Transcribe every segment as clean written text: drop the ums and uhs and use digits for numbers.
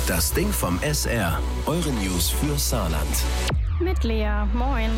Das Ding vom SR. Eure News für Saarland. Mit Lea. Moin.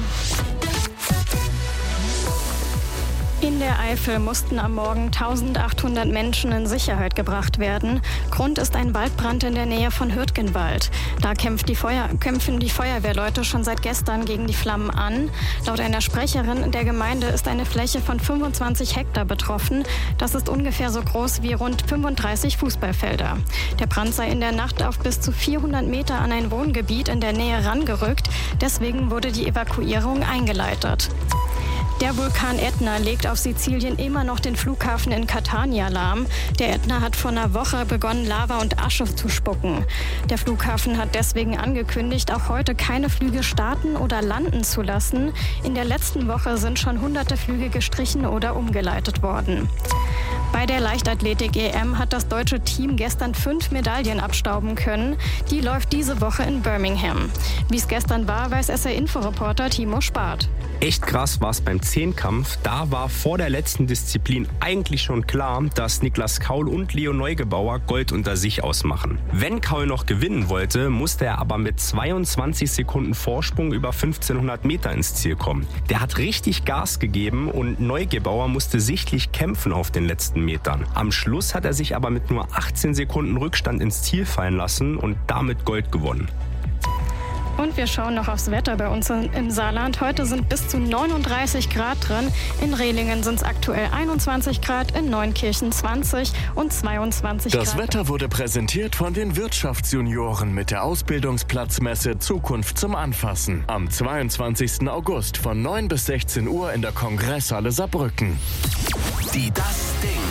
In der Eifel mussten am Morgen 1800 Menschen in Sicherheit gebracht werden. Grund ist ein Waldbrand in der Nähe von Hürtgenwald. Da kämpfen die Feuerwehrleute schon seit gestern gegen die Flammen an. Laut einer Sprecherin der Gemeinde ist eine Fläche von 25 Hektar betroffen. Das ist ungefähr so groß wie rund 35 Fußballfelder. Der Brand sei in der Nacht auf bis zu 400 Meter an ein Wohngebiet in der Nähe rangerückt. Deswegen wurde die Evakuierung eingeleitet. Der Vulkan Ätna legt auf Sizilien immer noch den Flughafen in Catania lahm. Der Ätna hat vor einer Woche begonnen, Lava und Asche zu spucken. Der Flughafen hat deswegen angekündigt, auch heute keine Flüge starten oder landen zu lassen. In der letzten Woche sind schon hunderte Flüge gestrichen oder umgeleitet worden. Bei der Leichtathletik-EM hat das deutsche Team gestern 5 Medaillen abstauben können. Die läuft diese Woche in Birmingham. Wie es gestern war, weiß SR-Info-Reporter Timo Spart. Echt krass war es beim Zehnkampf. Da war vor der letzten Disziplin eigentlich schon klar, dass Niklas Kaul und Leo Neugebauer Gold unter sich ausmachen. Wenn Kaul noch gewinnen wollte, musste er aber mit 22 Sekunden Vorsprung über 1500 Meter ins Ziel kommen. Der hat richtig Gas gegeben und Neugebauer musste sichtlich kämpfen auf den letzten Metern. Am Schluss hat er sich aber mit nur 18 Sekunden Rückstand ins Ziel fallen lassen und damit Gold gewonnen. Und wir schauen noch aufs Wetter bei uns im Saarland. Heute sind bis zu 39 Grad drin. In Rehlingen sind es aktuell 21 Grad, in Neunkirchen 20 und 22 Grad. Das Wetter wurde präsentiert von den Wirtschaftsjunioren mit der Ausbildungsplatzmesse Zukunft zum Anfassen. Am 22. August von 9 bis 16 Uhr in der Kongresshalle Saarbrücken. Die Das Ding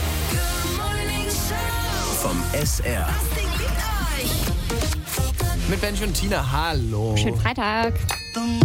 vom SR. Mit Benji und Tina, hallo. Schönen Freitag.